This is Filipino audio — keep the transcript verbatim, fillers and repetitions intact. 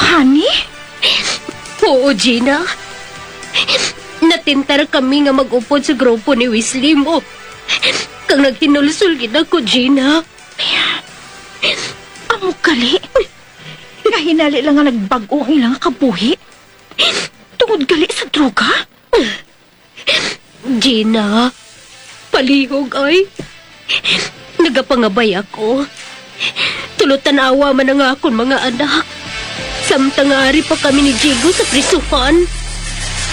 Honey? Oo, Gina. Natintar kami nga mag-upod sa grupo ni Weasley mo. Kang naghinulsul gid ako, Gina. Amo gali? Nga hinali lang nga nagbago ang ilang kabuhi? Tungod gali sa droga? Gina, palihog ay. Nagapangabay ako. Tulutan awa man ang akon mga anak. Samtang ari pa kami ni Jigo sa prisuhan.